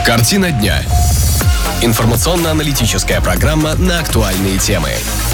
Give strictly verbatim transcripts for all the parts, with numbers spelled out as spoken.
Картина дня. Информационно-аналитическая программа на актуальные темы.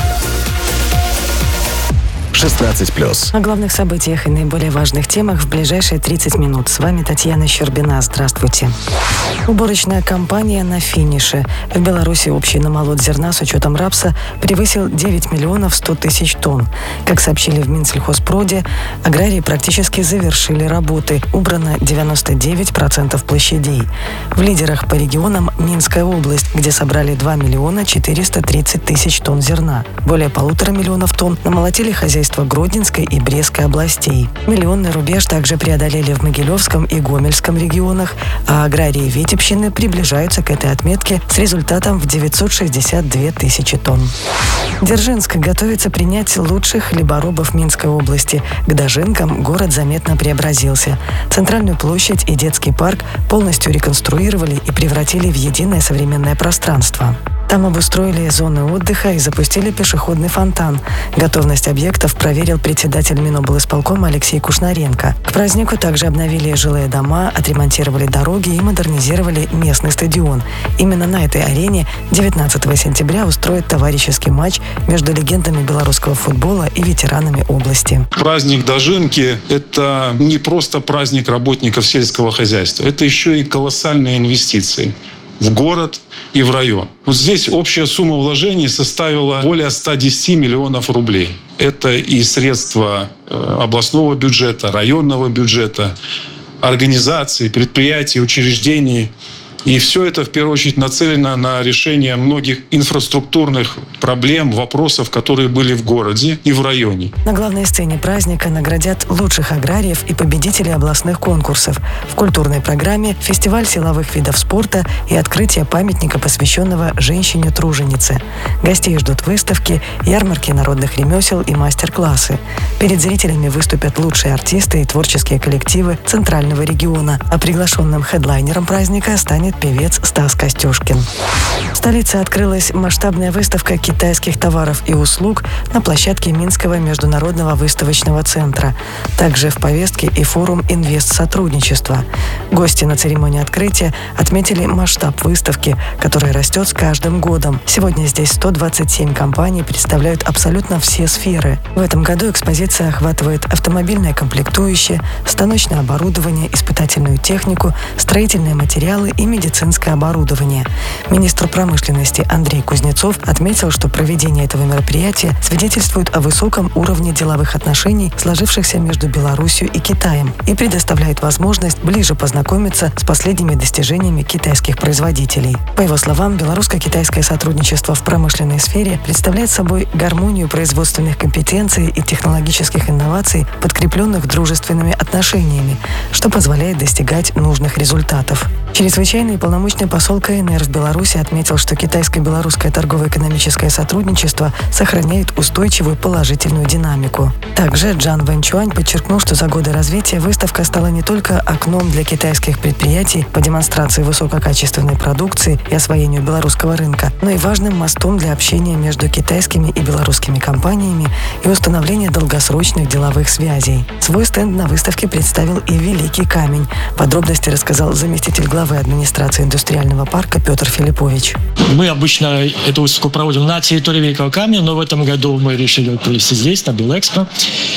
шестнадцать плюс. О главных событиях и наиболее важных темах в ближайшие тридцать минут. С вами Татьяна Щербина. Здравствуйте. Уборочная кампания на финише. В Беларуси общий намолот зерна с учетом рапса превысил девять миллионов сто тысяч тонн. Как сообщили в Минсельхозпроде, аграрии практически завершили работы. Убрано девяносто девять процентов площадей. В лидерах по регионам Минская область, где собрали два миллиона четыреста тридцать тысяч тонн зерна. Более полутора миллионов тонн намолотили хозяйства Гродненской и Брестской областей. Миллионный рубеж также преодолели в Могилевском и Гомельском регионах, а аграрии Витебщины приближаются к этой отметке с результатом в девятьсот шестьдесят две тысячи тонн. Дзержинск готовится принять лучших хлеборобов Минской области. К дожинкам город заметно преобразился. Центральную площадь и детский парк полностью реконструировали и превратили в единое современное пространство. Там обустроили зоны отдыха и запустили пешеходный фонтан. Готовность объектов проверил председатель Миноблисполкома Алексей Кушнаренко. К празднику также обновили жилые дома, отремонтировали дороги и модернизировали местный стадион. Именно на этой арене девятнадцатого сентября устроят товарищеский матч между легендами белорусского футбола и ветеранами области. Праздник Дожинки – это не просто праздник работников сельского хозяйства, это еще и колоссальные инвестиции в город и в район. Вот здесь общая сумма вложений составила более ста десяти миллионов рублей. Это и средства областного бюджета, районного бюджета, организаций, предприятий, учреждений. И все это, в первую очередь, нацелено на решение многих инфраструктурных проблем, вопросов, которые были в городе и в районе. На главной сцене праздника наградят лучших аграриев и победителей областных конкурсов. В культурной программе фестиваль силовых видов спорта и открытие памятника, посвященного женщине-труженице. Гостей ждут выставки, ярмарки народных ремесел и мастер-классы. Перед зрителями выступят лучшие артисты и творческие коллективы Центрального региона, а приглашенным хедлайнером праздника станет певец Стас Костюшкин. В столице открылась масштабная выставка китайских товаров и услуг на площадке Минского международного выставочного центра. Также в повестке и форум инвестсотрудничества. Гости на церемонии открытия отметили масштаб выставки, которая растет с каждым годом. Сегодня здесь сто двадцать семь компаний представляют абсолютно все сферы. В этом году экспозиция охватывает автомобильное комплектующее, станочное оборудование, испытательную технику, строительные материалы и медицинское оборудование. Министр промышленности Андрей Кузнецов отметил, что проведение этого мероприятия свидетельствует о высоком уровне деловых отношений, сложившихся между Беларусью и Китаем, и предоставляет возможность ближе познакомиться с последними достижениями китайских производителей. По его словам, белорусско-китайское сотрудничество в промышленной сфере представляет собой гармонию производственных компетенций и технологических инноваций, подкрепленных дружественными отношениями, что позволяет достигать нужных результатов. Чрезвычайный и полномочный посол КНР в Беларуси отметил, что китайско-белорусское торгово-экономическое сотрудничество сохраняет устойчивую положительную динамику. Также Джан Вэньчуань подчеркнул, что за годы развития выставка стала не только окном для китайских предприятий по демонстрации высококачественной продукции и освоению белорусского рынка, но и важным мостом для общения между китайскими и белорусскими компаниями и установления долгосрочных деловых связей. Свой стенд на выставке представил и Великий камень. Подробности рассказал заместитель главы администрации индустриального парка Петр Филиппович. Мы обычно эту выставку проводим на территории Великого камня, но в этом году мы решили провести здесь, на Белэкспо,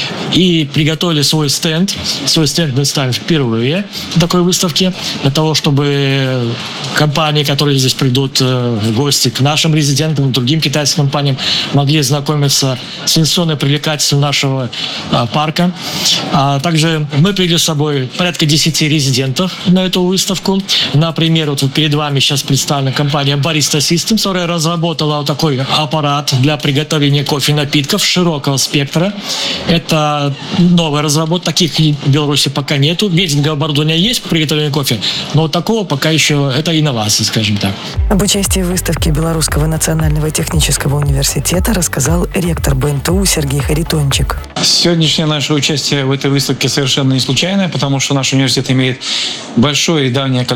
и приготовили свой стенд. Свой стенд мы ставим впервые на такой выставке, для того, чтобы компании, которые здесь придут в гости к нашим резидентам, другим китайским компаниям, могли знакомиться с инвестиционной привлекательностью нашего а, парка. А также мы привели с собой порядка десяти резидентов на эту выставку. Например, вот перед вами сейчас представлена компания Barista Systems, которая разработала вот такой аппарат для приготовления кофе и напитков широкого спектра. Это новая разработка, таких в Беларуси пока нету. Веденное оборудование есть по приготовлению кофе, но вот такого пока еще это инновация, скажем так. Об участии в выставке Белорусского национального технического университета рассказал ректор БНТУ Сергей Харитончик. Сегодняшнее наше участие в этой выставке совершенно не случайное, потому что наш университет имеет большое и давнее количество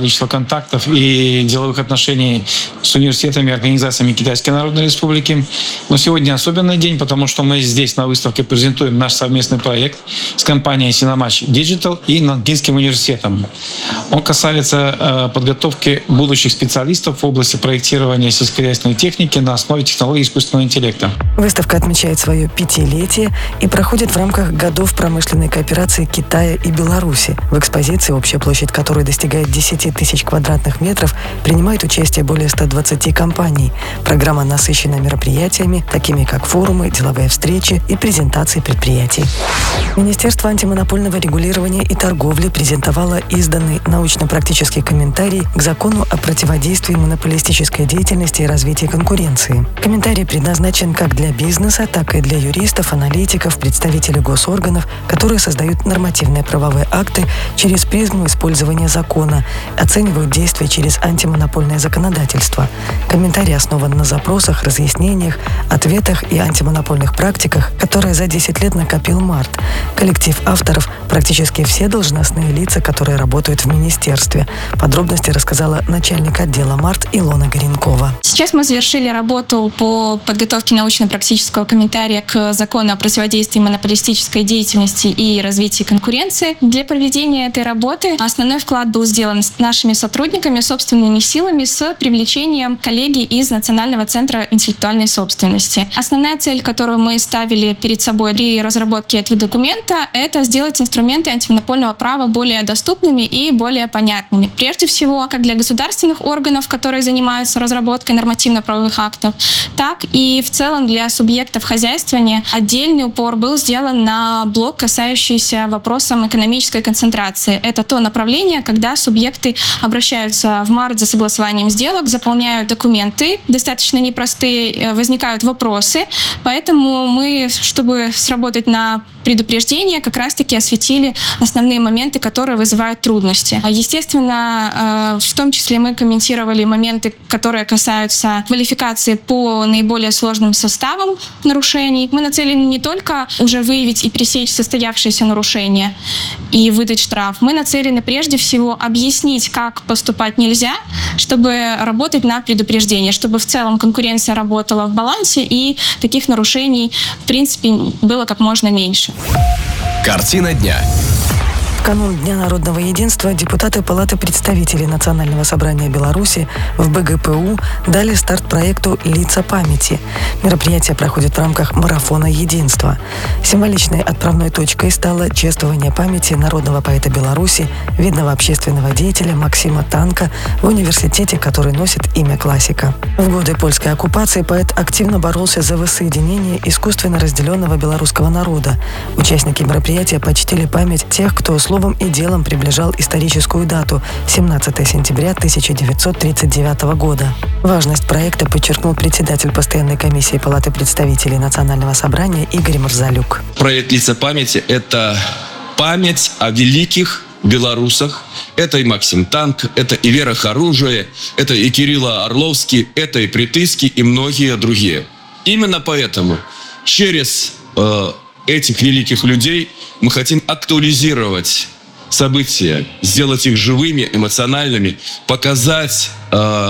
количество контактов и деловых отношений с университетами и организациями Китайской Народной Республики. Но сегодня особенный день, потому что мы здесь на выставке презентуем наш совместный проект с компанией Sinomach Digital и Нангинским университетом. Он касается э, подготовки будущих специалистов в области проектирования сельскохозяйственной техники на основе технологий искусственного интеллекта. Выставка отмечает свое пятилетие и проходит в рамках годов промышленной кооперации Китая и Беларуси. В экспозиции, общая площадь которой достигает десять тысяч квадратных метров, принимает участие более ста двадцати компаний. Программа насыщена мероприятиями, такими как форумы, деловые встречи и презентации предприятий. Министерство антимонопольного регулирования и торговли презентовало изданный научно-практический комментарий к закону о противодействии монополистической деятельности и развитии конкуренции. Комментарий предназначен как для бизнеса, так и для юристов, аналитиков, представителей госорганов, которые создают нормативные правовые акты через призму использования закона, оценивают действия через антимонопольное законодательство. Комментарий основан на запросах, разъяснениях, ответах и антимонопольных практиках, которые за десять лет накопил МАРТ. Коллектив авторов – практически все должностные лица, которые работают в министерстве. Подробности рассказала начальник отдела МАРТ Илона Горенкова. Сейчас мы завершили работу по подготовке научно-практического комментария к закону о противодействии монополистической деятельности и развитии конкуренции. Для проведения этой работы основной вклад был сделан с нашими сотрудниками, собственными силами, с привлечением коллеги из Национального центра интеллектуальной собственности. Основная цель, которую мы ставили перед собой при разработке этого документа, это сделать инструменты антимонопольного права более доступными и более понятными. Прежде всего, как для государственных органов, которые занимаются разработкой нормативно-правовых актов, так и в целом для субъектов хозяйствования. Отдельный упор был сделан на блок, касающийся вопросом экономической концентрации. Это то направление, когда субъекты обращаются в МАРТ за согласованием сделок, заполняют документы, достаточно непростые, возникают вопросы. Поэтому мы, чтобы сработать на предупреждение, как раз-таки осветили основные моменты, которые вызывают трудности. Естественно, в том числе мы комментировали моменты, которые касаются квалификации по наиболее сложным составам нарушений. Мы нацелены не только уже выявить и пресечь состоявшиеся нарушения и выдать штраф. Мы нацелены прежде всего объяснить, как поступать нельзя, чтобы работать на предупреждение, чтобы в целом конкуренция работала в балансе и таких нарушений, в принципе, было как можно меньше. Картина дня. В канун Дня народного единства депутаты Палаты представителей Национального собрания Беларуси в бэ гэ пэ у дали старт проекту «Лица памяти». Мероприятие проходит в рамках марафона единства. Символичной отправной точкой стало чествование памяти народного поэта Беларуси, видного общественного деятеля Максима Танка в университете, который носит имя классика. В годы польской оккупации поэт активно боролся за воссоединение искусственно разделенного белорусского народа. Участники мероприятия почтили память тех, кто словом и делом приближал историческую дату – семнадцатое сентября тысяча девятьсот тридцать девятого года. Важность проекта подчеркнул председатель постоянной комиссии Палаты представителей Национального собрания Игорь Марзалюк. Проект «Лица памяти» – это память о великих белорусах. Это и Максим Танк, это и Вера Хоружая, это и Кирилла Орловский, это и Притыцкий и многие другие. Именно поэтому через э, этих великих людей мы хотим актуализировать события, сделать их живыми, эмоциональными, показать э,